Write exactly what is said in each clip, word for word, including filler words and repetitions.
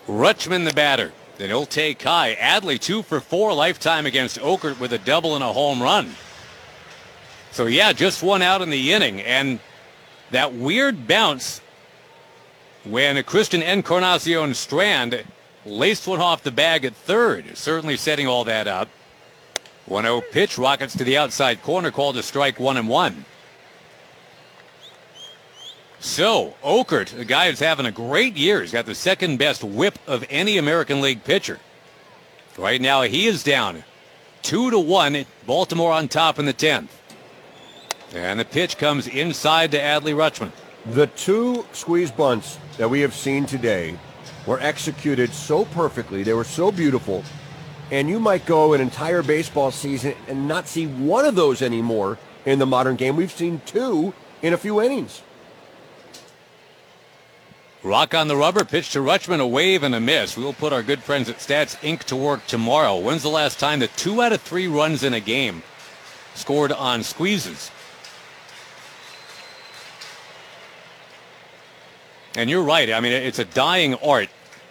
Rutschman the batter. Then he'll take high. Adley two for four lifetime against Okert with a double and a home run. So yeah, just one out in the inning. And that weird bounce when Christian Encarnacion Strand laced one off the bag at third, certainly setting all that up. one oh pitch, Rockets to the outside corner, called a strike, one and one. So, Okert, a guy who's having a great year. He's got the second best whip of any American League pitcher. Right now, he is down two to one. Baltimore on top in the tenth. And the pitch comes inside to Adley Rutschman. The two squeeze bunts that we have seen today were executed so perfectly. They were so beautiful. And you might go an entire baseball season and not see one of those anymore in the modern game. We've seen two in a few innings. Rock on the rubber, pitch to Rutschman, a wave and a miss. We will put our good friends at Stats Incorporated to work tomorrow. When's the last time that two out of three runs in a game scored on squeezes? And you're right. I mean, it's a dying art.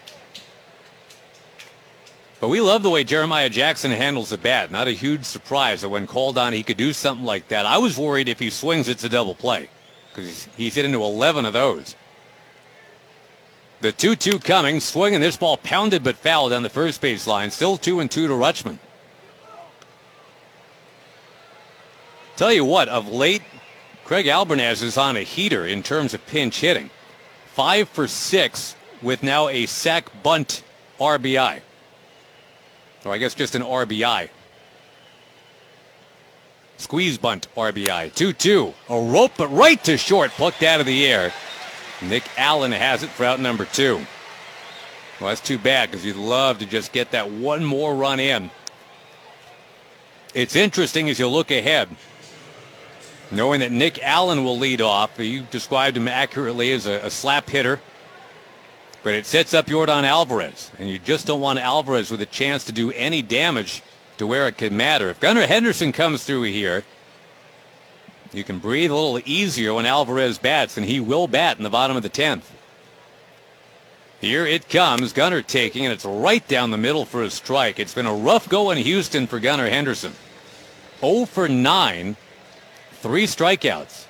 But we love the way Jeremiah Jackson handles the bat. Not a huge surprise that when called on, he could do something like that. I was worried if he swings, it's a double play, because he's hit into eleven of those. The two two coming, swinging. This ball pounded but fouled on the first base line. Still two and two to Rutschman. Tell you what, of late, Craig Albernaz is on a heater in terms of pinch hitting. Five for six with now a sac bunt R B I. Or I guess just an R B I. Squeeze bunt R B I. two two. A rope, but right to short, plucked out of the air. Nick Allen has it for out number two. Well, that's too bad, because you'd love to just get that one more run in. It's interesting as you look ahead, knowing that Nick Allen will lead off. You described him accurately as a, a slap hitter. But it sets up Yordan Alvarez, and you just don't want Alvarez with a chance to do any damage to where it could matter. If Gunnar Henderson comes through here, you can breathe a little easier when Alvarez bats, and he will bat in the bottom of the tenth. Here it comes, Gunnar taking, and it's right down the middle for a strike. It's been a rough go in Houston for Gunnar Henderson. oh for nine, three strikeouts.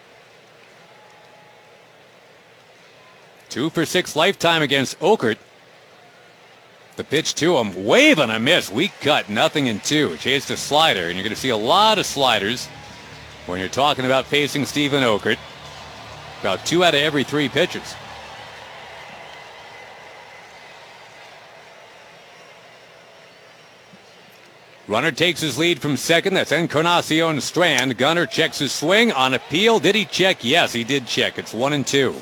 Two for six lifetime against Okert. The pitch to him, wave and a miss. Weak cut, nothing in two. Chased a slider, and you're going to see a lot of sliders when you're talking about facing Steven Okert. About two out of every three pitches. Runner takes his lead from second. That's Encarnacion Strand. Gunnar checks his swing on appeal. Did he check? Yes, he did check. It's one and two.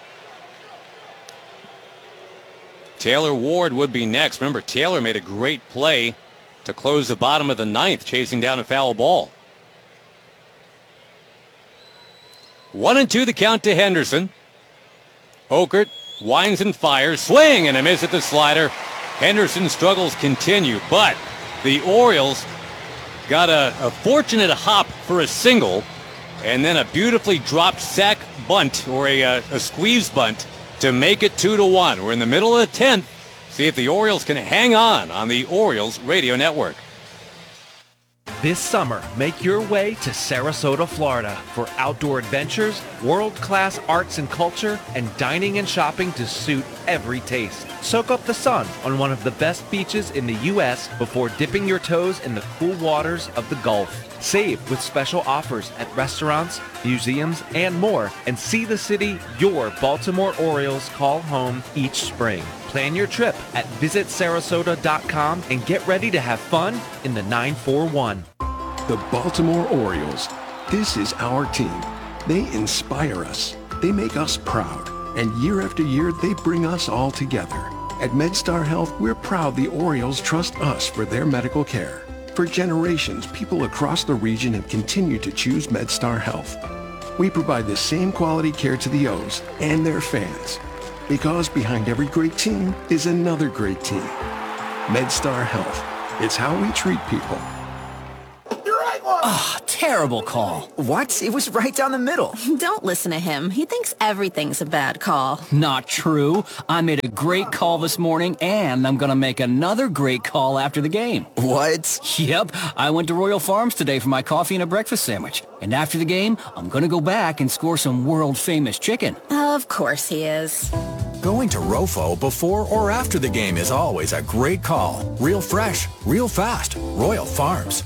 Taylor Ward would be next. Remember, Taylor made a great play to close the bottom of the ninth, chasing down a foul ball. One and two the count to Henderson. Okert winds and fires. Swing and a miss at the slider. Henderson's struggles continue, but the Orioles got a, a fortunate hop for a single, and then a beautifully dropped sac bunt, or a, a, a squeeze bunt, to make it two to one. We're in the middle of the tenth. See if the Orioles can hang on on the Orioles Radio Network. This summer, make your way to Sarasota, Florida for outdoor adventures, world-class arts and culture, and dining and shopping to suit every taste. Soak up the sun on one of the best beaches in the U S before dipping your toes in the cool waters of the Gulf. Save with special offers at restaurants, museums, and more, and see the city your Baltimore Orioles call home each spring. Plan your trip at visit sarasota dot com and get ready to have fun in the nine four one. The Baltimore Orioles. This is our team. They inspire us. They make us proud. And year after year, they bring us all together. At MedStar Health, we're proud the Orioles trust us for their medical care. For generations, people across the region have continued to choose MedStar Health. We provide the same quality care to the O's and their fans. Because behind every great team is another great team. MedStar Health. It's how we treat people. Ah, terrible call. What? It was right down the middle. Don't listen to him. He thinks everything's a bad call. Not true. I made a great call this morning, and I'm gonna make another great call after the game. What? Yep, I went to Royal Farms today for my coffee and a breakfast sandwich. And after the game, I'm gonna go back and score some world-famous chicken. Of course he is. Going to Rofo before or after the game is always a great call. Real fresh, real fast. Royal Farms.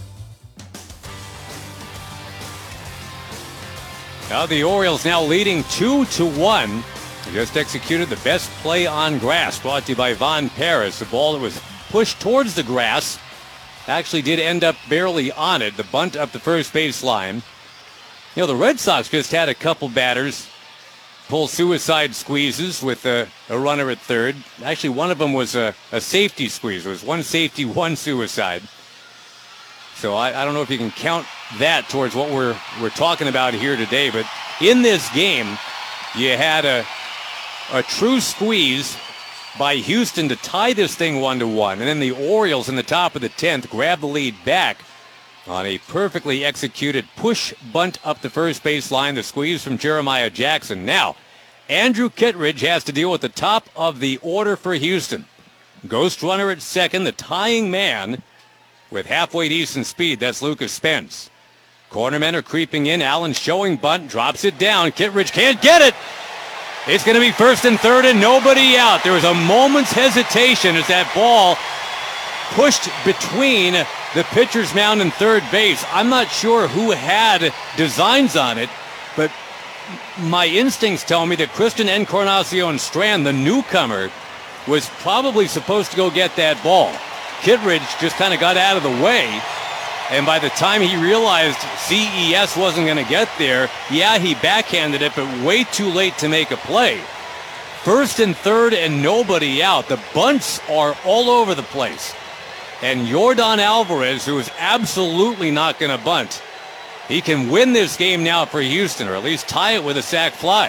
Now the Orioles now leading two to one. They just executed the best play on grass, brought to you by Von Paris. The ball that was pushed towards the grass actually did end up barely on it. The bunt up the first baseline. You know, the Red Sox just had a couple batters pull suicide squeezes with a, a runner at third. Actually, one of them was a, a safety squeeze. It was one safety, one suicide. So I, I don't know if you can count that towards what we're we're talking about here today. But in this game, you had a a true squeeze by Houston to tie this thing one to one, and then the Orioles in the top of the tenth grab the lead back on a perfectly executed push bunt up the first baseline, the squeeze from Jeremiah Jackson. Now, Andrew Kittredge has to deal with the top of the order for Houston. Ghost runner at second, the tying man with halfway decent speed. That's Lucas Spence. Cornermen are creeping in. Allen showing bunt, drops it down. Kittredge can't get it. It's going to be first and third and nobody out. There was a moment's hesitation as that ball pushed between the pitcher's mound and third base. I'm not sure who had designs on it, but my instincts tell me that Christian Encarnacion Strand, the newcomer, was probably supposed to go get that ball. Kittredge just kind of got out of the way, and by the time he realized C E S wasn't going to get there, yeah, he backhanded it, but way too late to make a play. First and third and nobody out. The bunts are all over the place. And Yordan Alvarez, who is absolutely not going to bunt, he can win this game now for Houston, or at least tie it with a sac fly.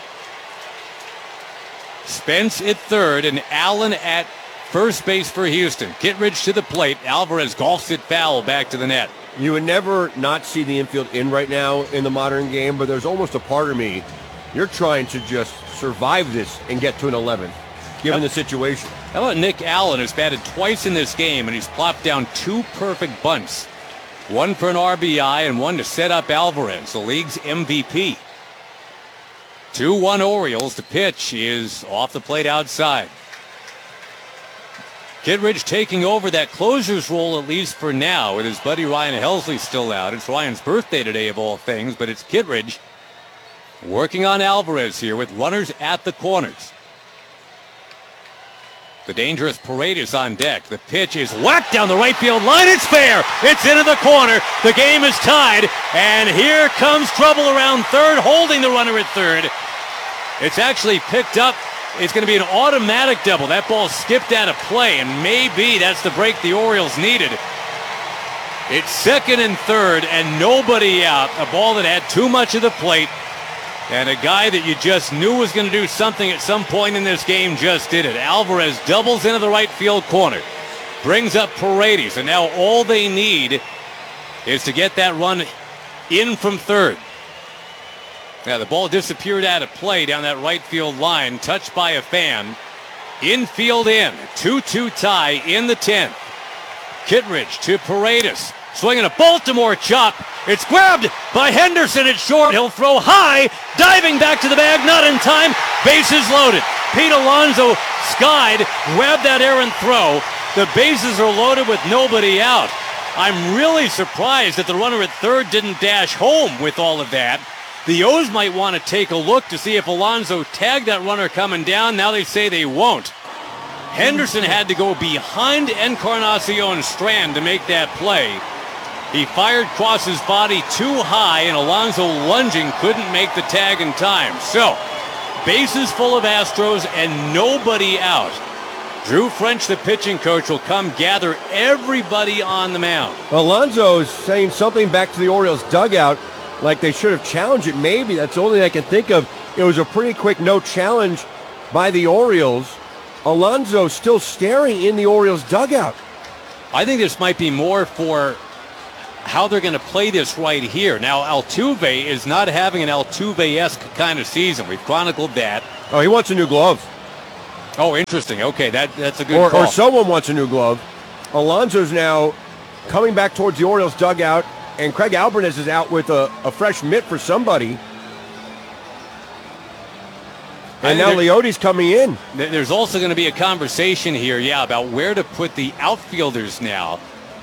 Spence at third and Allen at first base for Houston. Kittredge to the plate. Alvarez golfs it foul back to the net. You would never not see the infield in right now in the modern game, but there's almost a part of me, you're trying to just survive this and get to an eleventh, given the situation. How about Nick Allen, who's batted twice in this game, and he's plopped down two perfect bunts. One for an R B I and one to set up Alvarez, the league's M V P. two one Orioles. The pitch is off the plate outside. Kittredge taking over that closer's role, at least for now, with his buddy Ryan Helsley still out. It's Ryan's birthday today, of all things, but it's Kittredge working on Alvarez here with runners at the corners. The dangerous Paredes on deck. The pitch is whacked down the right field line. It's fair. It's into the corner. The game is tied. And here comes trouble around third, holding the runner at third. It's actually picked up. It's going to be an automatic double. That ball skipped out of play, and maybe that's the break the Orioles needed. It's second and third, and nobody out. A ball that had too much of the plate. And a guy that you just knew was going to do something at some point in this game just did it. Alvarez doubles into the right field corner. Brings up Paredes. And now all they need is to get that run in from third. Now the ball disappeared out of play down that right field line. Touched by a fan. Infield in. two two tie in the tenth. Kittredge to Paredes. Swinging a Baltimore chop. It's grabbed by Henderson at short. He'll throw high. Diving back to the bag. Not in time. Bases loaded. Pete Alonso skied. Grabbed that errant throw. The bases are loaded with nobody out. I'm really surprised that the runner at third didn't dash home with all of that. The O's might want to take a look to see if Alonso tagged that runner coming down. Now they say they won't. Henderson had to go behind Encarnacion Strand to make that play. He fired across his body too high, and Alonso lunging couldn't make the tag in time. So, bases full of Astros and nobody out. Drew French, the pitching coach, will come gather everybody on the mound. Alonso is saying something back to the Orioles dugout, like they should have challenged it. Maybe that's the only thing I can think of. It was a pretty quick no challenge by the Orioles. Alonso still staring in the Orioles dugout. I think this might be more for how they're going to play this right here. Now, Altuve is not having an Altuve-esque kind of season. We've chronicled that. Oh, he wants a new glove. Oh, interesting. Okay, that that's a good or, call. Or someone wants a new glove. Alonso's now coming back towards the Orioles dugout, and Craig Alvarez is out with a, a fresh mitt for somebody. And now Leote's coming in. There's also going to be a conversation here, yeah, about where to put the outfielders now.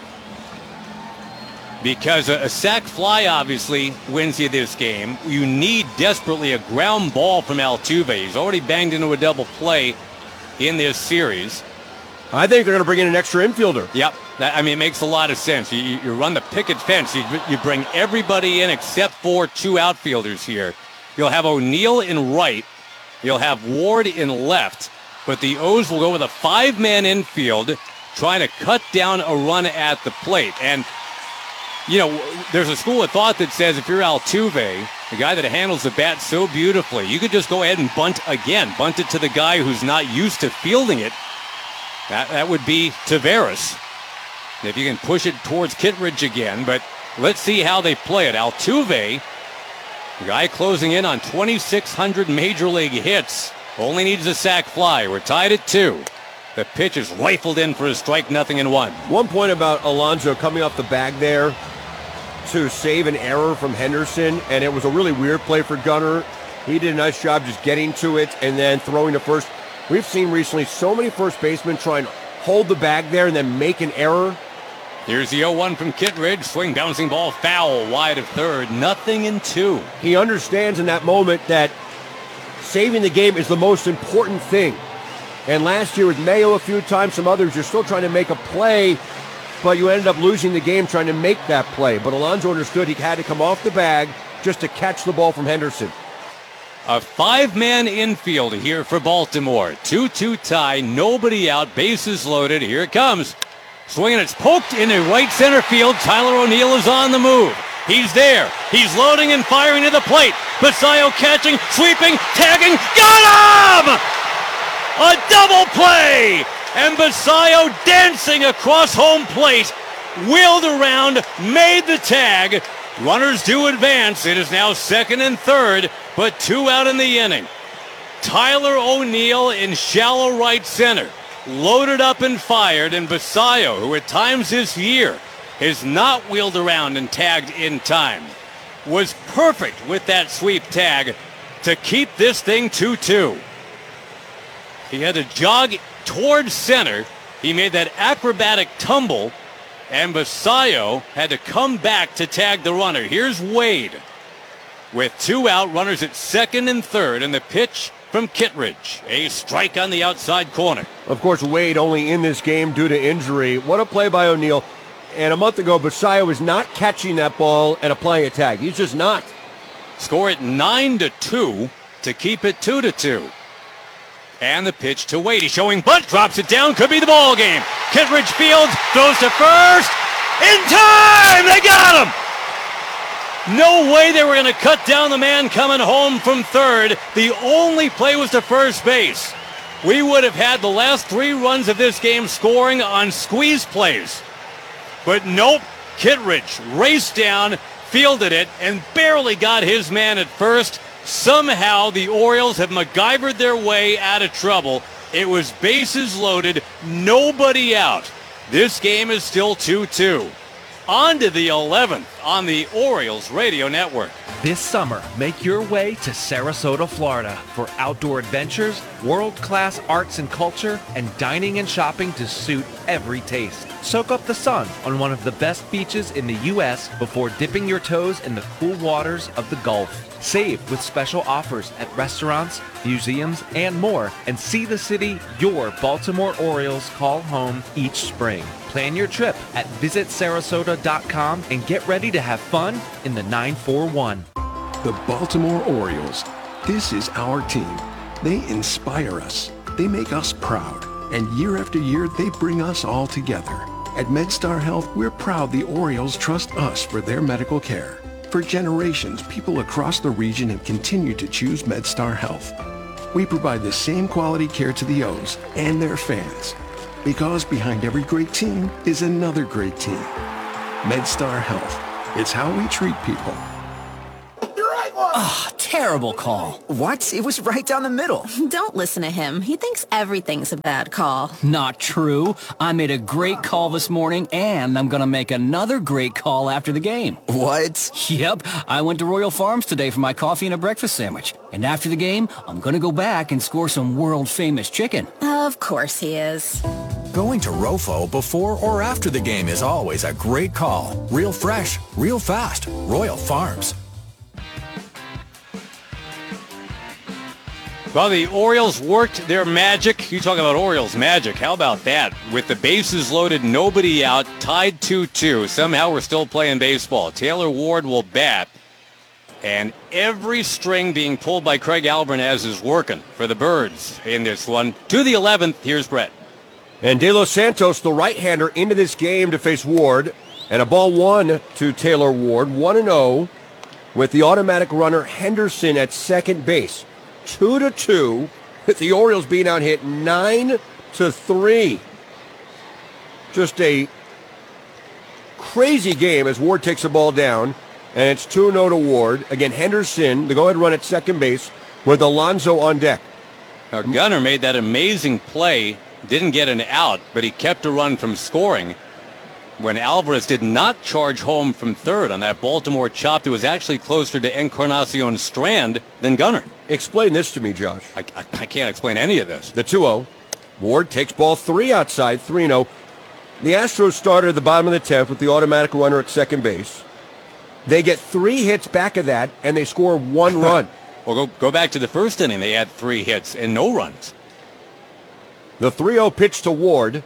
Because a, a sac fly obviously wins you this game. You need desperately a ground ball from Altuve. He's already banged into a double play in this series. I think they're going to bring in an extra infielder. Yep. That, I mean, it makes a lot of sense. You, you run the picket fence. You, you bring everybody in except for two outfielders here. You'll have O'Neill in right. You'll have Ward in left. But the O's will go with a five-man infield trying to cut down a run at the plate. And, you know, there's a school of thought that says if you're Altuve, the guy that handles the bat so beautifully, you could just go ahead and bunt again. Bunt it to the guy who's not used to fielding it. That, that would be Taveras. If you can push it towards Kittredge again. But let's see how they play it. Altuve, the guy closing in on twenty-six hundred major league hits, only needs a sac fly. We're tied at two. The pitch is rifled in for a strike, nothing in one. One point about Alonso coming off the bag there to save an error from Henderson, and it was a really weird play for Gunnar. He did a nice job just getting to it and then throwing to first. We've seen recently so many first basemen try and hold the bag there and then make an error. Here's the oh one from Kittredge. Swing, bouncing ball, foul, wide of third. Nothing in two. He understands in that moment that saving the game is the most important thing. And last year with Mayo a few times, some others, you're still trying to make a play, but you ended up losing the game trying to make that play. But Alonso understood he had to come off the bag just to catch the ball from Henderson. A five-man infield here for Baltimore. two two tie, nobody out, bases loaded. Here it comes. Swinging, it's poked into right center field. Tyler O'Neill is on the move. He's there. He's loading and firing to the plate. Basayo catching, sweeping, tagging. Got him! A double play! And Basayo dancing across home plate. Wheeled around, made the tag. Runners do advance. It is now second and third, but two out in the inning. Tyler O'Neill in shallow right center. Loaded up and fired, and Basayo, who at times this year has not wheeled around and tagged in time, was perfect with that sweep tag to keep this thing two two. He had to jog towards center. He made that acrobatic tumble, and Basayo had to come back to tag the runner. Here's Wade with two out, runners at second and third, and the pitch from Kittredge. A strike on the outside corner. Of course, Wade only in this game due to injury. What a play by O'Neill. And a month ago, Basayo was not catching that ball and applying a tag. He's just not. Score it nine to two to keep it two to two. And the pitch to Wade. He's showing bunt, drops it down, could be the ball game. Kittredge fields, throws to first. In time! They got him! No way they were going to cut down the man coming home from third. The only play was to first base. We would have had the last three runs of this game scoring on squeeze plays. But nope, Kittredge raced down, fielded it, and barely got his man at first. Somehow the Orioles have MacGyvered their way out of trouble. It was bases loaded, nobody out. This game is still two two. On to the eleventh on the Orioles Radio Network. This summer, make your way to Sarasota, Florida for outdoor adventures, world-class arts and culture, and dining and shopping to suit every taste. Soak up the sun on one of the best beaches in the U S before dipping your toes in the cool waters of the Gulf. Save with special offers at restaurants, museums, and more, and see the city your Baltimore Orioles call home each spring. Plan your trip at visit sarasota dot com and get ready to have fun in the nine four one. The Baltimore Orioles. This is our team. They inspire us. They make us proud. And year after year, they bring us all together. At MedStar Health, we're proud the Orioles trust us for their medical care. For generations, people across the region have continued to choose MedStar Health. We provide the same quality care to the O's and their fans. Because behind every great team is another great team. MedStar Health. It's how we treat people. Ah, terrible call. What? It was right down the middle. Don't listen to him. He thinks everything's a bad call. Not true. I made a great call this morning, and I'm gonna make another great call after the game. What? Yep, I went to Royal Farms today for my coffee and a breakfast sandwich. And after the game, I'm gonna go back and score some world-famous chicken. Of course he is. Going to Rofo before or after the game is always a great call. Real fresh, real fast. Royal Farms. Well, the Orioles worked their magic. You talk about Orioles magic. How about that? With the bases loaded, nobody out, tied two two. Somehow we're still playing baseball. Taylor Ward will bat. And every string being pulled by Craig Alvarez is working for the Birds in this one. To the eleventh, here's Brett. And De Los Santos, the right-hander, into this game to face Ward. And a ball one to Taylor Ward, one and oh, with the automatic runner Henderson at second base. Two to two, with the Orioles being out hit nine to three. Just a crazy game as Ward takes the ball down, and it's two and oh to Ward. Again, Henderson, the go-ahead run at second base, with Alonso on deck. Now, Gunnar made that amazing play, didn't get an out, but he kept a run from scoring when Alvarez did not charge home from third on that Baltimore chop that was actually closer to Encarnacion Strand than Gunnar. Explain this to me, Josh. I, I, I can't explain any of this. The two oh. Ward takes ball three outside, three and oh. The Astros started at the bottom of the tenth with the automatic runner at second base. They get three hits back of that, and they score one run. Well, go, go back to the first inning. They had three hits and no runs. The three oh pitch to Ward.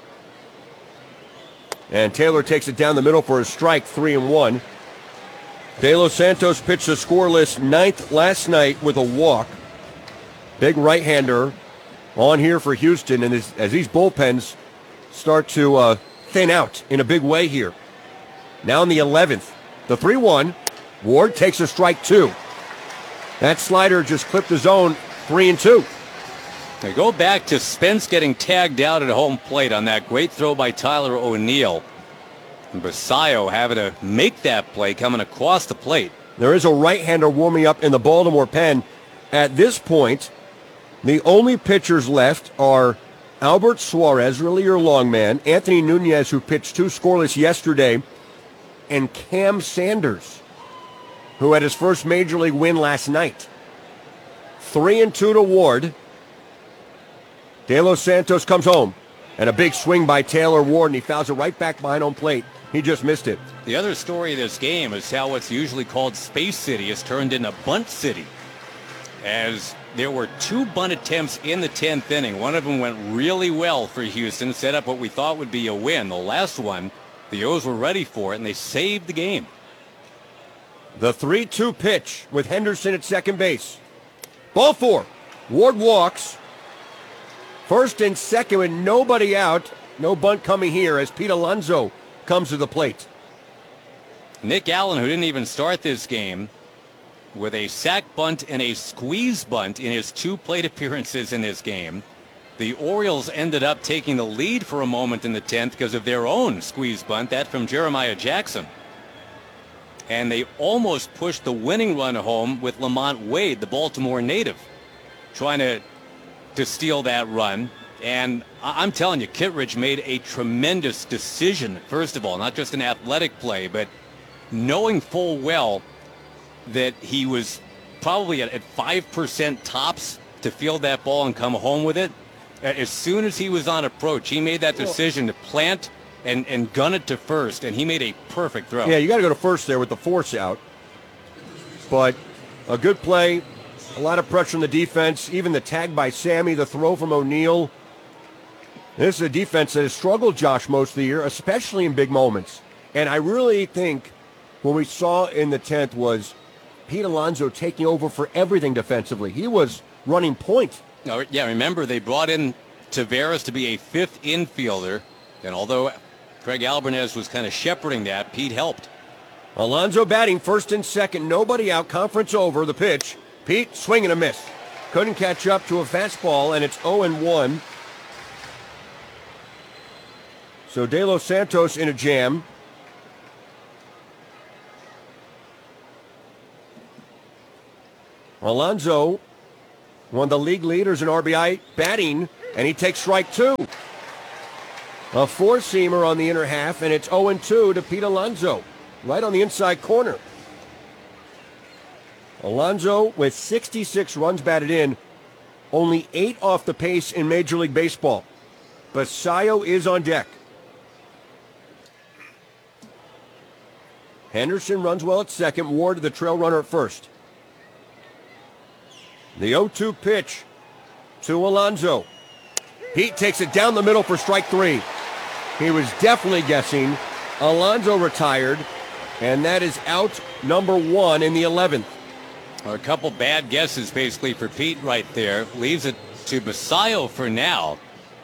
And Taylor takes it down the middle for a strike, three and one. De Los Santos pitched a scoreless ninth last night with a walk. Big right-hander on here for Houston, and as, as these bullpens start to uh, thin out in a big way here. Now in the eleventh, the three one. Ward takes a strike two. That slider just clipped the zone, three and two. They go back to Spence getting tagged out at home plate on that great throw by Tyler O'Neill. And Basayo having to make that play coming across the plate. There is a right-hander warming up in the Baltimore pen. At this point, the only pitchers left are Albert Suarez, really your long man, Anthony Nunez, who pitched two scoreless yesterday, and Cam Sanders, who had his first major league win last night. Three and two to Ward. De Los Santos comes home, and a big swing by Taylor Ward, and he fouls it right back behind home plate. He just missed it. The other story of this game is how what's usually called Space City has turned into Bunt City, as there were two bunt attempts in the tenth inning. One of them went really well for Houston, set up what we thought would be a win. The last one, the O's were ready for it, and they saved the game. The three two pitch with Henderson at second base. Ball four. Ward walks. First and second with nobody out. No bunt coming here as Pete Alonso comes to the plate. Nick Allen, who didn't even start this game, with a sac bunt and a squeeze bunt in his two plate appearances in this game. The Orioles ended up taking the lead for a moment in the tenth because of their own squeeze bunt, that from Jeremiah Jackson. And they almost pushed the winning run home with Lamont Wade, the Baltimore native, trying to to steal that run. And I'm telling you, Kittredge made a tremendous decision, first of all, not just an athletic play, but knowing full well that he was probably at, at five percent tops to field that ball and come home with it. As soon as he was on approach, he made that decision to plant and, and gun it to first, and he made a perfect throw. Yeah, you got to go to first there with the force out. But a good play. A lot of pressure on the defense, even the tag by Sammy, the throw from O'Neill. This is a defense that has struggled, Josh, most of the year, especially in big moments. And I really think what we saw in the tenth was Pete Alonso taking over for everything defensively. He was running point. No, yeah, remember, they brought in Taveras to be a fifth infielder, and although Craig Alvarez was kind of shepherding that, Pete helped. Alonso batting first and second, nobody out, conference over, the pitch. Pete, swing and a miss. Couldn't catch up to a fastball, and it's oh and one. So De Los Santos in a jam. Alonso, one of the league leaders in R B I batting, and he takes strike two. A four-seamer on the inner half, and it's oh and two to Pete Alonso, right on the inside corner. Alonso with sixty-six runs batted in, only eight off the pace in Major League Baseball. Basayo is on deck. Henderson runs well at second, Ward the trail runner at first. The oh two pitch to Alonso. Pete takes it down the middle for strike three. He was definitely guessing. Alonso retired, and that is out number one in the eleventh. A couple bad guesses basically for Pete right there. Leaves it to Basayo for now.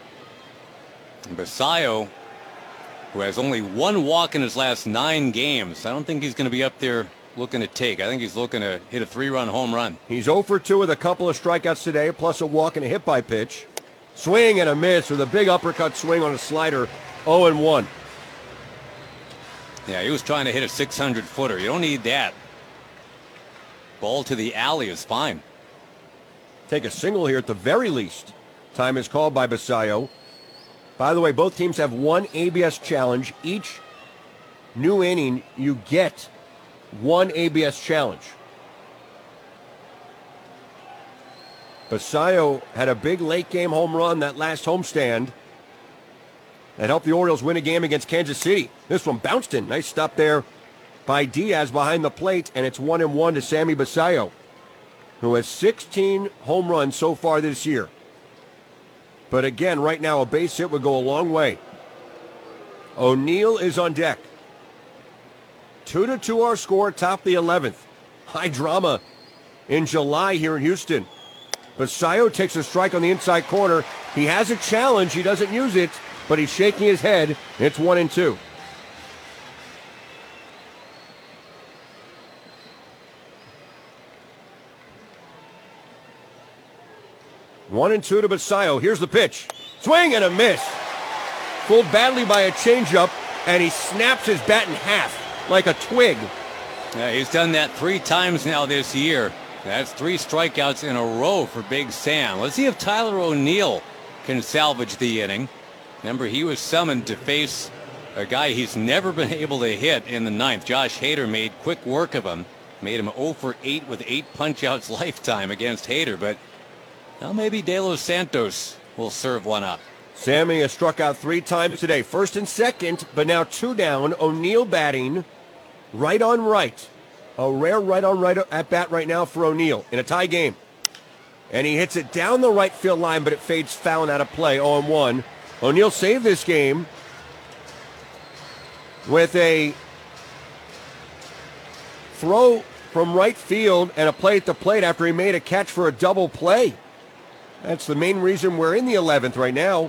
Basayo, who has only one walk in his last nine games. I don't think he's going to be up there looking to take. I think he's looking to hit a three-run home run. He's oh for two with a couple of strikeouts today, plus a walk and a hit by pitch. Swing and a miss with a big uppercut swing on a slider. oh and one. Yeah, he was trying to hit a six hundred footer. You don't need that. Ball to the alley is fine. Take a single here at the very least. Time is called by Basayo. By the way, both teams have one A B S challenge. Each new inning, you get one A B S challenge. Basayo had a big late-game home run that last homestand that helped the Orioles win a game against Kansas City. This one bounced in. Nice stop there by Diaz behind the plate, and it's one and one to Sammy Basayo, who has sixteen home runs so far this year. But again, right now, a base hit would go a long way. O'Neill is on deck. Two to two our score, top the eleventh. High drama in July here in Houston. Basayo takes a strike on the inside corner. He has a challenge. He doesn't use it, but he's shaking his head. It's one and two. One and two to Basayo. Here's the pitch. Swing and a miss. Fooled badly by a changeup, and he snaps his bat in half like a twig. Yeah, he's done that three times now this year. That's three strikeouts in a row for Big Sam. Let's see if Tyler O'Neill can salvage the inning. Remember, he was summoned to face a guy he's never been able to hit in the ninth. Josh Hader made quick work of him. Made him oh for eight with eight punch-outs lifetime against Hader. But now maybe De Los Santos will serve one up. Sammy has struck out three times today. First and second, but now two down. O'Neill batting right on right. A rare right on right at bat right now for O'Neill in a tie game. And he hits it down the right field line, but it fades foul and out of play. oh and one. O'Neill saved this game with a throw from right field and a play at the plate after he made a catch for a double play. That's the main reason we're in the eleventh right now.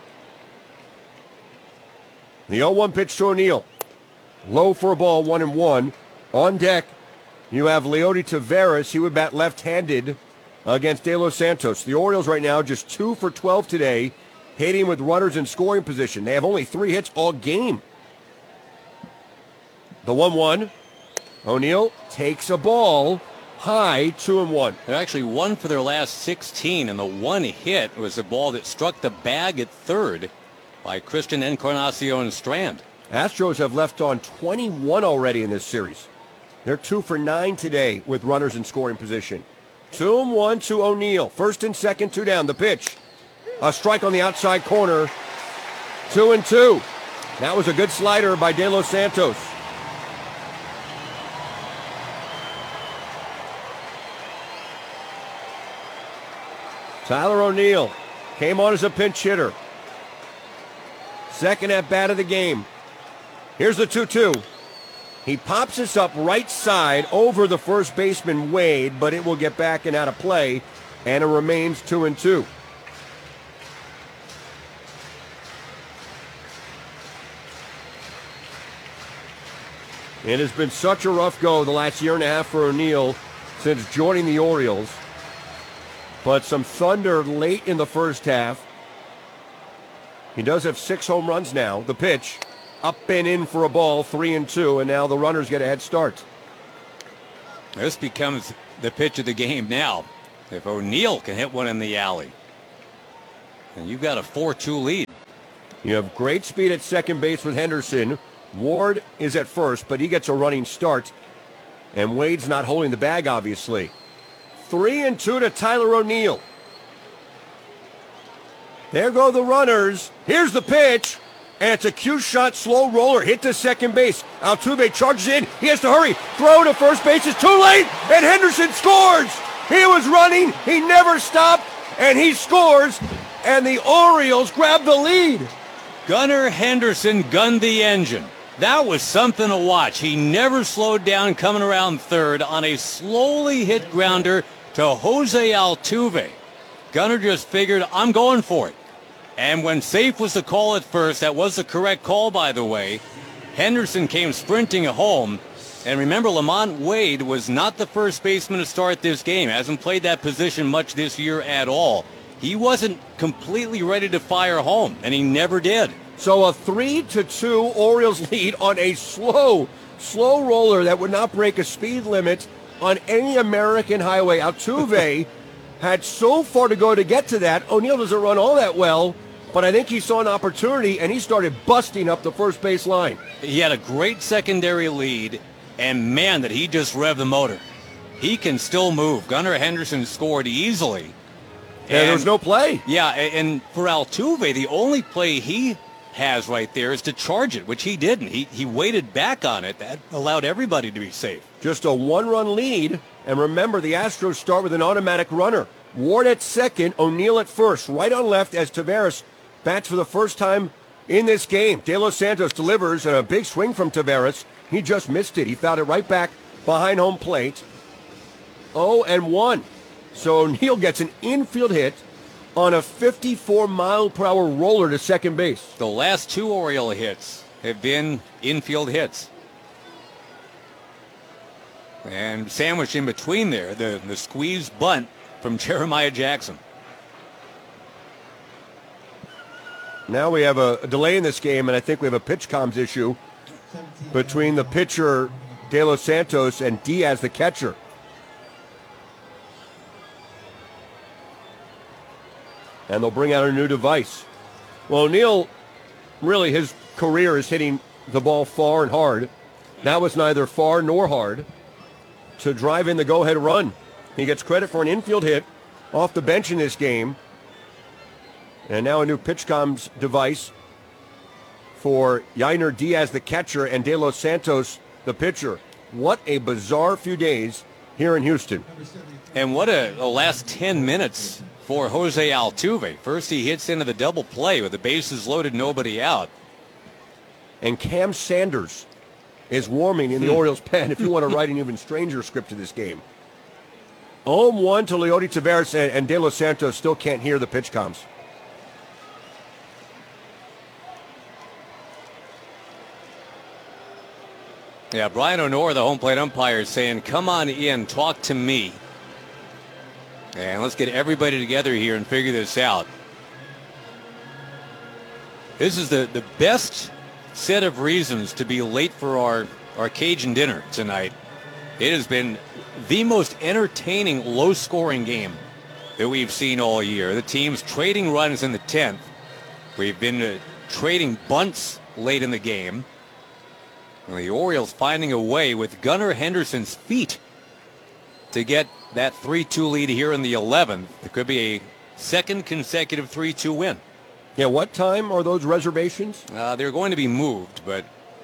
The oh one pitch to O'Neill. Low for a ball, one and one. On deck, you have Leody Taveras. He would bat left-handed against De Los Santos. The Orioles right now just two for twelve today, hitting with runners in scoring position. They have only three hits all game. The one one. O'Neill takes a ball high, two and one. They're actually one for their last sixteen, and the one hit was a ball that struck the bag at third by Christian Encarnacion Strand. Astros have left on twenty-one already in this series. They're two for nine today with runners in scoring position. Two and one to O'Neill. First and second, two down. The pitch. A strike on the outside corner. Two and two. That was a good slider by De Los Santos. Tyler O'Neill came on as a pinch hitter. Second at bat of the game. Here's the two two. He pops this up right side over the first baseman, Wade, but it will get back and out of play, and it remains two and two. It has been such a rough go the last year and a half for O'Neill since joining the Orioles. But some thunder late in the first half. He does have six home runs now. The pitch, up and in for a ball, three and two, and now the runners get a head start. This becomes the pitch of the game now. If O'Neill can hit one in the alley, and you've got a four two lead. You have great speed at second base with Henderson. Ward is at first, but he gets a running start. And Wade's not holding the bag, obviously. Three and two to Tyler O'Neill. There go the runners. Here's the pitch. And it's a cue shot, slow roller, hit to second base. Altuve charges in. He has to hurry. Throw to first base. It's too late. And Henderson scores. He was running. He never stopped. And he scores. And the Orioles grab the lead. Gunnar Henderson gunned the engine. That was something to watch. He never slowed down coming around third on a slowly hit grounder to Jose Altuve. Gunnar just figured, I'm going for it. And when safe was the call at first, that was the correct call, by the way, Henderson came sprinting home. And remember, Lamont Wade was not the first baseman to start this game. Hasn't played that position much this year at all. He wasn't completely ready to fire home, and he never did. So a three to two Orioles lead on a slow, slow roller that would not break a speed limit on any American highway. Altuve had so far to go to get to that. O'Neill doesn't run all that well, but I think he saw an opportunity, and he started busting up the first base line. He had a great secondary lead, and man, did he just rev the motor. He can still move. Gunnar Henderson scored easily. And, and there was no play. Yeah, and for Altuve, the only play he has right there is to charge it, which he didn't. He he waited back on it. That allowed everybody to be safe. Just a one-run lead. And remember, the Astros start with an automatic runner. Ward at second, O'Neill at first. Right on left as Taveras bats for the first time in this game. De Los Santos delivers, and a big swing from Taveras. He just missed it. He fouled it right back behind home plate. oh and one. So O'Neill gets an infield hit on a fifty-four mile per hour roller to second base. The last two Oriole hits have been infield hits. And sandwiched in between there, the, the squeeze bunt from Jeremiah Jackson. Now we have a, a delay in this game, and I think we have a pitch comms issue between the pitcher, De Los Santos, and Diaz, the catcher. And they'll bring out a new device. Well, O'Neill, really, his career is hitting the ball far and hard. That was neither far nor hard to drive in the go-ahead run. He gets credit for an infield hit off the bench in this game. And now a new pitch comms device for Yainer Diaz, the catcher, and De Los Santos, the pitcher. What a bizarre few days here in Houston. And what a, a last ten minutes for Jose Altuve. First he hits into the double play with the bases loaded, nobody out. And Cam Sanders is warming in the hmm. Orioles pen if you want to write an even stranger script to this game. oh one to Leody Taveras, and, and De Los Santos still can't hear the pitch comms. Yeah, Brian O'Nora, the home plate umpire, is saying, come on in, talk to me. And let's get everybody together here and figure this out. This is the, the best set of reasons to be late for our, our Cajun dinner tonight. It has been the most entertaining low-scoring game that we've seen all year. The team's trading runs in the tenth. We've been uh, trading bunts late in the game. And the Orioles finding a way with Gunnar Henderson's feet to get that three two lead here in the eleventh. It could be a second consecutive three two win. Yeah, what time are those reservations? Uh, they're going to be moved, but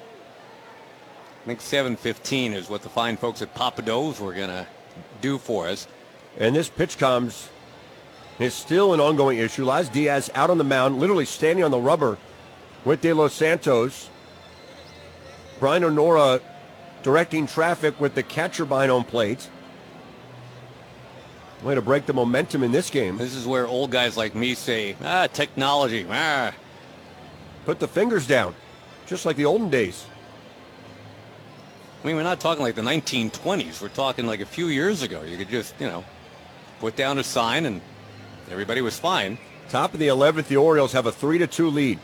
I think seven fifteen is what the fine folks at Papa Do's were going to do for us. And this pitch comms is still an ongoing issue. Laz Diaz out on the mound, literally standing on the rubber with De Los Santos. Brian O'Nora directing traffic with the catcher behind home plate. Way to break the momentum in this game. This is where old guys like me say, ah, technology, ah. Put the fingers down, just like the olden days. I mean, we're not talking like the nineteen twenties. We're talking like a few years ago. You could just, you know, put down a sign and everybody was fine. Top of the eleventh, the Orioles have a three to two lead.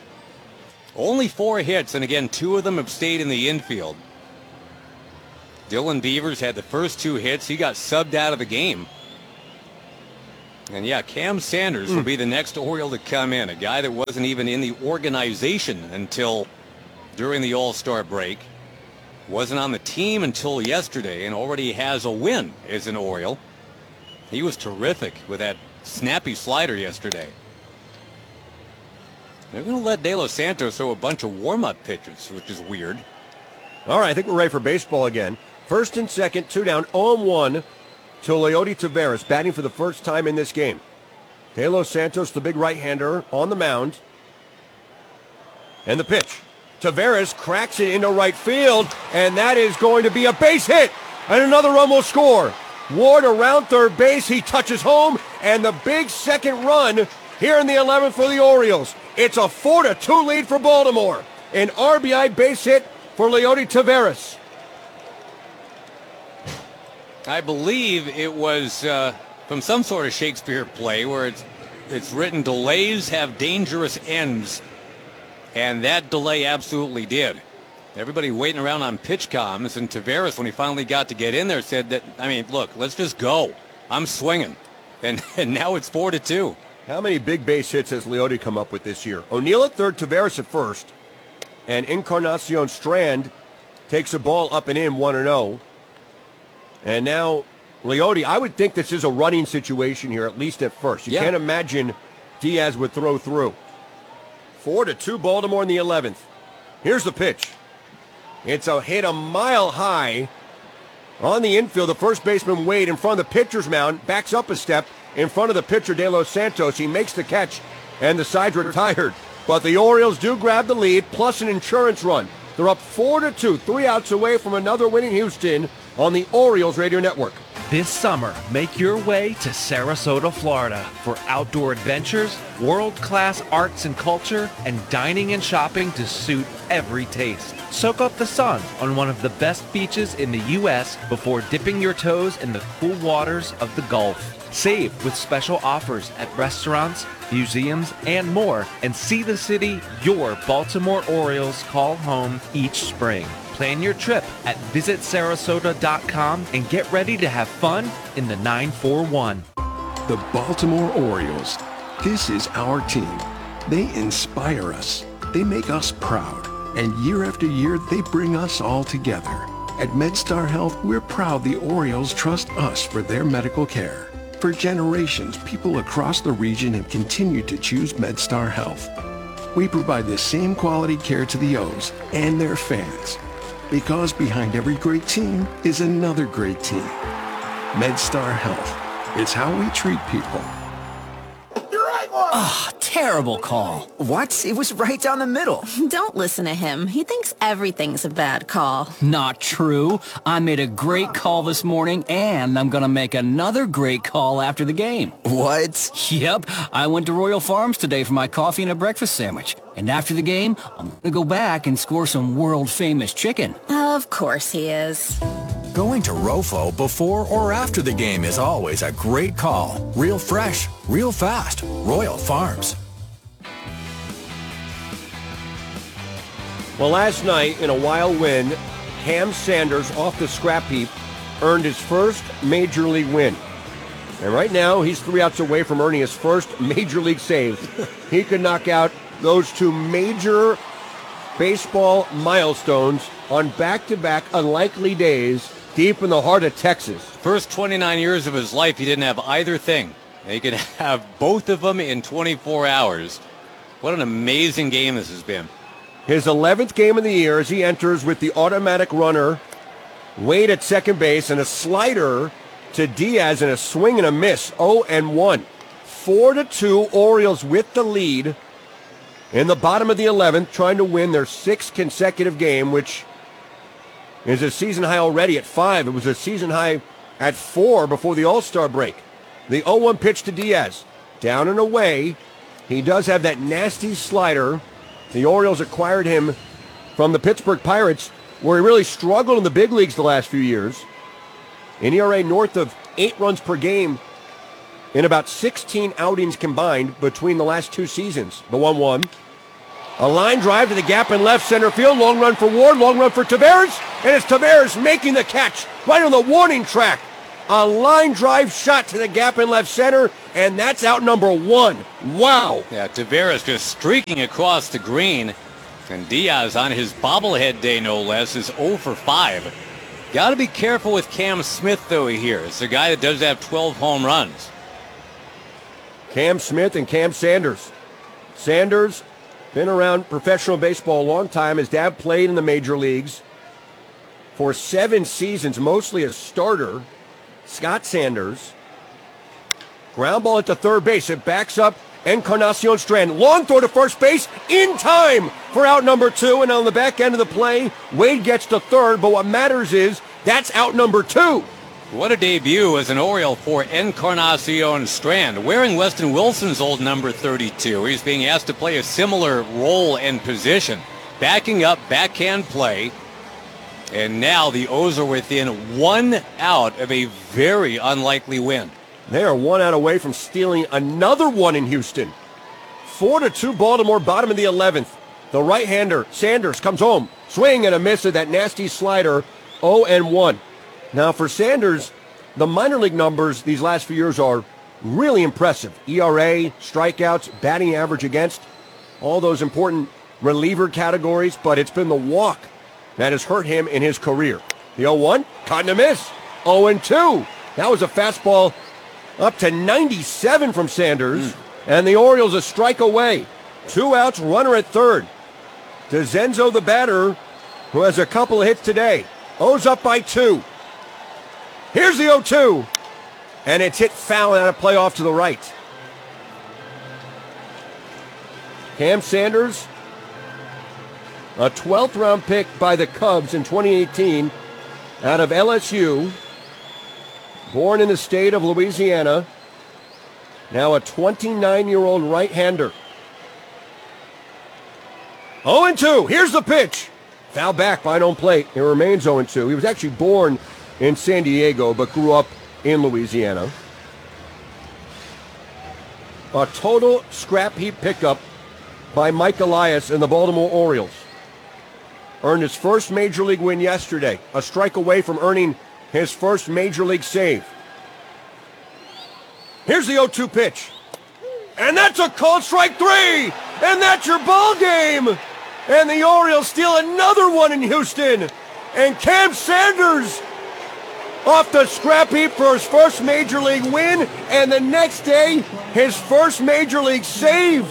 Only four hits, and again, two of them have stayed in the infield. Dylan Beavers had the first two hits. He got subbed out of the game. And yeah, Cam Sanders mm. will be the next Oriole to come in, a guy that wasn't even in the organization until during the All-Star break. Wasn't on the team until yesterday and already has a win as an Oriole. He was terrific with that snappy slider yesterday. They're going to let De Los Santos throw a bunch of warm-up pitches, which is weird. All right, I think we're ready for baseball again. First and second, two down, oh one to Leody Taveras, batting for the first time in this game. De Los Santos, the big right-hander, on the mound. And the pitch. Taveras cracks it into right field, and that is going to be a base hit, and another run will score. Ward around third base, he touches home, and the big second run here in the eleventh for the Orioles. It's a four to two lead for Baltimore. An R B I base hit for Leody Taveras. I believe it was uh, from some sort of Shakespeare play where it's, it's written, delays have dangerous ends. And that delay absolutely did. Everybody waiting around on pitch comms, and Taveras, when he finally got to get in there, said that, I mean, look, let's just go. I'm swinging. And, and now it's four to two. How many big base hits has Leody come up with this year? O'Neill at third, Taveras at first. And Encarnacion Strand takes a ball up and in, one and oh. And now Leody, I would think this is a running situation here, at least at first. You yeah. can't imagine Diaz would throw through. Four to two, Baltimore in the eleventh. Here's the pitch. It's a hit a mile high on the infield. The first baseman Wade in front of the pitcher's mound, backs up a step in front of the pitcher De Los Santos. He makes the catch, and the side's retired. But the Orioles do grab the lead, plus an insurance run. They're up four to two, three outs away from another win in Houston on the Orioles Radio Network. This summer, make your way to Sarasota, Florida for outdoor adventures, world-class arts and culture, and dining and shopping to suit every taste. Soak up the sun on one of the best beaches in the U S before dipping your toes in the cool waters of the Gulf. Save with special offers at restaurants, museums, and more, and see the city your Baltimore Orioles call home each spring. Plan your trip at visit sarasota dot com and get ready to have fun in the nine four one. The Baltimore Orioles. This is our team. They inspire us. They make us proud. And year after year, they bring us all together. At MedStar Health, we're proud the Orioles trust us for their medical care. For generations, people across the region have continued to choose MedStar Health. We provide the same quality care to the O's and their fans. Because behind every great team is another great team. MedStar Health. It's how we treat people. Oh, terrible call. What? It was right down the middle. Don't listen to him. He thinks everything's a bad call. Not true. I made a great call this morning, and I'm going to make another great call after the game. What? Yep. I went to Royal Farms today for my coffee and a breakfast sandwich. And after the game, I'm going to go back and score some world-famous chicken. Of course he is. Going to Rofo before or after the game is always a great call. Real fresh, real fast. Royal Farms. Well, last night, in a wild win, Cam Sanders, off the scrap heap, earned his first Major League win. And right now, he's three outs away from earning his first Major League save. He could knock out those two major baseball milestones on back-to-back unlikely days deep in the heart of Texas. First twenty-nine years of his life, he didn't have either thing. He could have both of them in twenty-four hours. What an amazing game this has been. His eleventh game of the year as he enters with the automatic runner, Wade at second base, and a slider to Diaz and a swing and a miss. oh and one. four to two, Orioles with the lead in the bottom of the eleventh, trying to win their sixth consecutive game, which is a season high already at five. It was a season high at four before the All-Star break. The oh one pitch to Diaz. Down and away. He does have that nasty slider. The Orioles acquired him from the Pittsburgh Pirates, where he really struggled in the big leagues the last few years. An E R A north of eight runs per game in about sixteen outings combined between the last two seasons. The one one. A line drive to the gap in left center field. Long run for Ward. Long run for Taveras. And it's Taveras making the catch right on the warning track. A line drive shot to the gap in left center, and that's out number one. Wow. Yeah, Taveras just streaking across the green. And Diaz on his bobblehead day, no less, is oh for five. Got to be careful with Cam Smith, though, here. It's a guy that does have twelve home runs. Cam Smith and Cam Sanders. Sanders, been around professional baseball a long time. His dad played in the major leagues for seven seasons, mostly a starter. Scott Sanders. Ground ball at the third base. It backs up Encarnacion Strand. Long throw to first base in time for out number two. And on the back end of the play, Wade gets to third. But what matters is that's out number two. What a debut as an Oriole for Encarnacion Strand, wearing Weston Wilson's old number thirty-two. He's being asked to play a similar role and position. Backing up, backhand play. And now the O's are within one out of a very unlikely win. They are one out away from stealing another one in Houston. Four to two Baltimore, bottom of the eleventh. The right-hander, Sanders, comes home. Swing and a miss of that nasty slider, oh and one. Now for Sanders, the minor league numbers these last few years are really impressive. E R A, strikeouts, batting average against, all those important reliever categories, but it's been the walk that has hurt him in his career. The oh one, caught and a miss. oh and two. That was a fastball up to ninety-seven from Sanders, mm. and the Orioles a strike away. Two outs, runner at third. DeZenzo, the batter, who has a couple of hits today. O's up by two. Here's the oh two, and it's hit foul out of play off to the right. Cam Sanders, a twelfth round pick by the Cubs in twenty eighteen, out of L S U, born in the state of Louisiana, now a twenty-nine-year-old right-hander. oh and two, here's the pitch. Foul back by an on plate. It remains oh and two. He was actually born in San Diego, but grew up in Louisiana. A total scrap heap pickup by Mike Elias and the Baltimore Orioles. Earned his first major league win yesterday, a strike away from earning his first major league save. Here's the oh two pitch. And that's a called strike three! And that's your ball game! And the Orioles steal another one in Houston! And Cam Sanders off the scrap heap for his first major league win, and the next day, his first major league save.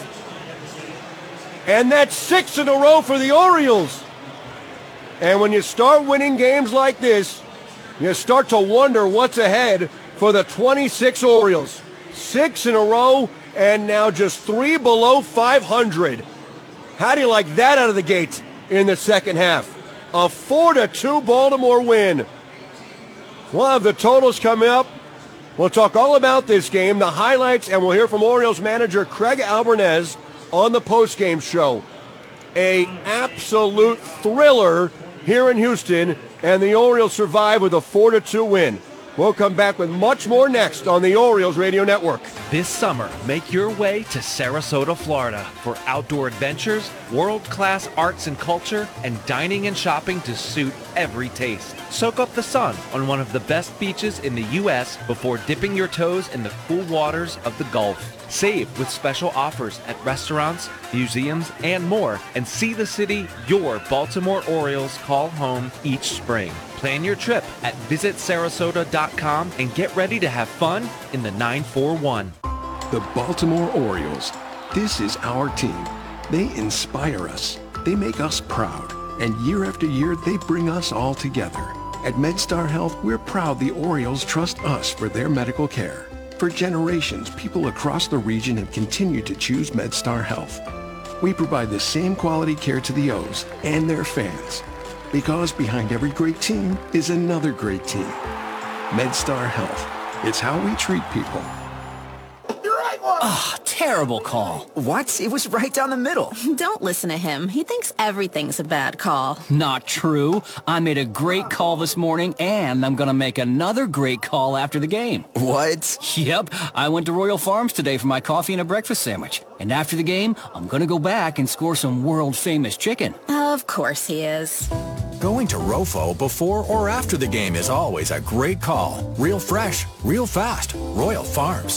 And that's six in a row for the Orioles. And when you start winning games like this, you start to wonder what's ahead for the twenty-six Orioles. Six in a row, and now just three below five hundred. How do you like that out of the gate in the second half? A four to two Baltimore win. We'll have the totals coming up. We'll talk all about this game, the highlights, and we'll hear from Orioles manager Craig Albernez on the postgame show. A absolute thriller here in Houston, and the Orioles survive with a four to two win. We'll come back with much more next on the Orioles Radio Network. This summer, make your way to Sarasota, Florida for outdoor adventures, world-class arts and culture, and dining and shopping to suit every taste. Soak up the sun on one of the best beaches in the U S before dipping your toes in the cool waters of the Gulf. Save with special offers at restaurants, museums, and more, and see the city your Baltimore Orioles call home each spring. Plan your trip at visit sarasota dot com and get ready to have fun in the nine four one. The Baltimore Orioles. This is our team. They inspire us. They make us proud. And year after year, they bring us all together. At MedStar Health, we're proud the Orioles trust us for their medical care. For generations, people across the region have continued to choose MedStar Health. We provide the same quality care to the O's and their fans. Because behind every great team is another great team. MedStar Health. It's how we treat people. You're right, Ah, terrible call. What? It was right down the middle. Don't listen to him. He thinks everything's a bad call. Not true. I made a great call this morning, and I'm going to make another great call after the game. What? Yep. I went to Royal Farms today for my coffee and a breakfast sandwich. And after the game, I'm going to go back and score some world-famous chicken. Of course he is. Going to Rofo before or after the game is always a great call. Real fresh, real fast. Royal Farms.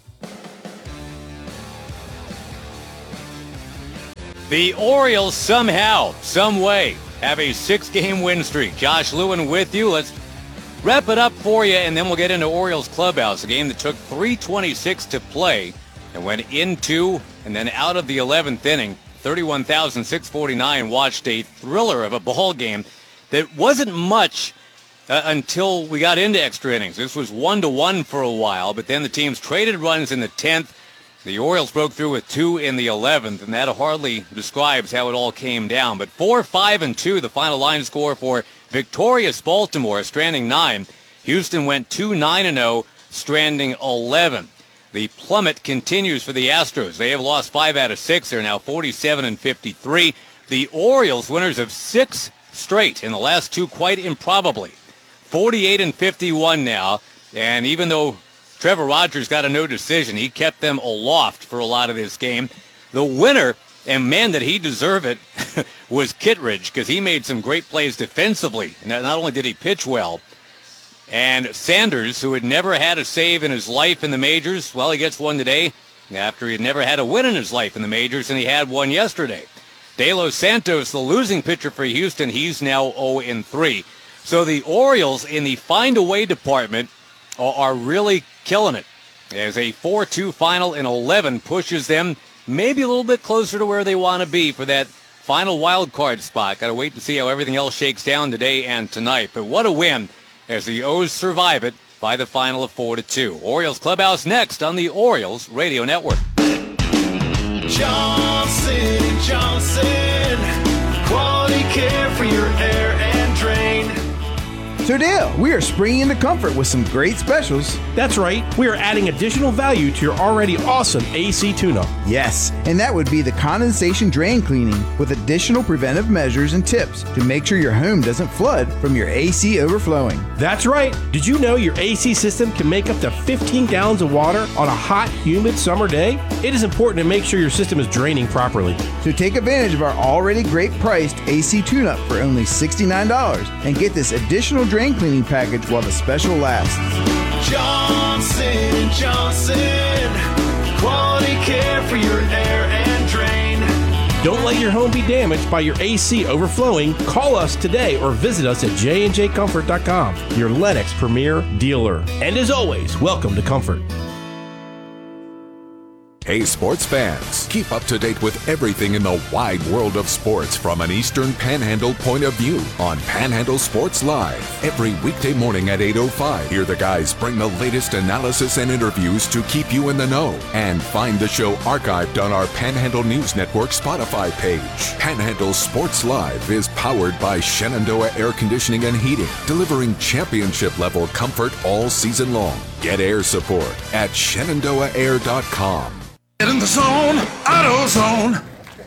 The Orioles somehow, some way, have a six-game win streak. Josh Lewin with you. Let's wrap it up for you, and then we'll get into Orioles Clubhouse, a game that took three twenty-six to play and went into and then out of the eleventh inning. thirty-one thousand six hundred forty-nine watched a thriller of a ball game that wasn't much uh, until we got into extra innings. This was one to one for a while, but then the teams traded runs in the tenth. The Orioles broke through with two in the eleventh, and that hardly describes how it all came down. But four, five, and two, the final line score for victorious Baltimore, stranding nine. Houston went two, nine, and oh, stranding eleven. The plummet continues for the Astros. They have lost five out of six. They're now forty-seven and fifty-three. The Orioles, winners of six straight in the last two, quite improbably. forty-eight and fifty-one now, and even though Trevor Rogers got a no decision, he kept them aloft for a lot of this game. The winner, and man, did he deserve it, was Kittredge, because he made some great plays defensively. Not only did he pitch well, and Sanders, who had never had a save in his life in the majors, well, he gets one today after he had never had a win in his life in the majors, and he had one yesterday. De Los Santos, the losing pitcher for Houston, he's now oh and three. So the Orioles in the find-a-way department are, are really killing it, as a four two final in eleven pushes them maybe a little bit closer to where they want to be for that final wild card spot. Got to wait to see how everything else shakes down today and tonight. But what a win as the O's survive it by the final of four to two. Orioles Clubhouse next on the Orioles Radio Network. Johnson and Johnson, quality care for your air and drain. So Dale, we are springing into Comfort with some great specials. That's right. We are adding additional value to your already awesome A C tune-up. Yes, and that would be the condensation drain cleaning with additional preventive measures and tips to make sure your home doesn't flood from your A C overflowing. That's right. Did you know your A C system can make up to fifteen gallons of water on a hot, humid summer day? It is important to make sure your system is draining properly. So take advantage of our already great priced A C tune-up for only sixty-nine dollars and get this additional drain cleaning package while the special lasts. Johnson and Johnson, quality care for your air and drain. Don't let your home be damaged by your A C overflowing. Call us today or visit us at j and j comfort dot com, your Lennox premier dealer. And as always, welcome to Comfort. Hey sports fans, keep up to date with everything in the wide world of sports from an Eastern Panhandle point of view on Panhandle Sports Live. Every weekday morning at eight oh five, hear the guys bring the latest analysis and interviews to keep you in the know. And find the show archived on our Panhandle News Network Spotify page. Panhandle Sports Live is powered by Shenandoah Air Conditioning and Heating, delivering championship-level comfort all season long. Get air support at shenandoah air dot com. Get in the zone, AutoZone.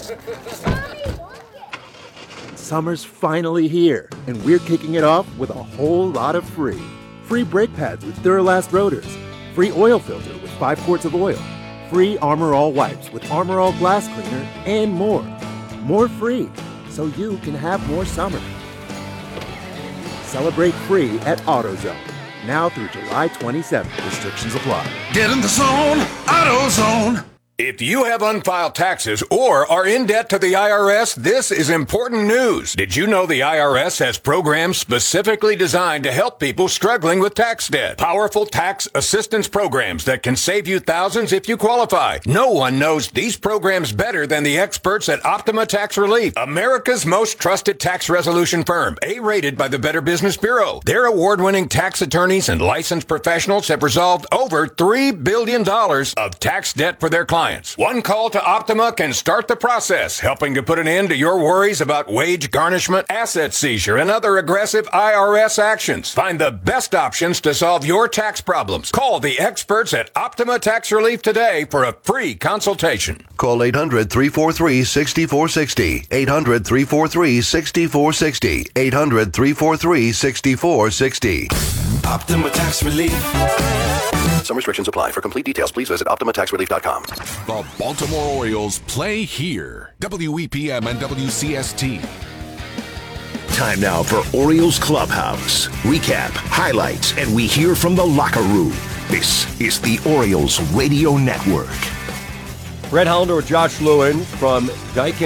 Summer's finally here, and we're kicking it off with a whole lot of free. Free brake pads with Duralast rotors. Free oil filter with five quarts of oil. Free Armor All wipes with Armor All glass cleaner, and more. More free, so you can have more summer. Celebrate free at AutoZone. Now through July twenty-seventh. Restrictions apply. Get in the zone, AutoZone. If you have unfiled taxes or are in debt to the I R S, this is important news. Did you know the I R S has programs specifically designed to help people struggling with tax debt? Powerful tax assistance programs that can save you thousands if you qualify. No one knows these programs better than the experts at Optima Tax Relief, America's most trusted tax resolution firm, A-rated by the Better Business Bureau. Their award-winning tax attorneys and licensed professionals have resolved over three billion dollars of tax debt for their clients. compliance. One call to Optima can start the process, helping to put an end to your worries about wage garnishment, asset seizure, and other aggressive I R S actions. Find the best options to solve your tax problems. Call the experts at Optima Tax Relief today for a free consultation. Call eight hundred, three four three, six four six zero. eight hundred, three four three, six four six zero. eight hundred, three four three, six four six zero. Optima Tax Relief. Some restrictions apply. For complete details, please visit optima tax relief dot com. The Baltimore Orioles play here. W E P M and W C S T. Time now for Orioles Clubhouse. Recap, highlights, and we hear from the locker room. This is the Orioles Radio Network. Brett Hollander with Josh Lewin from Daikin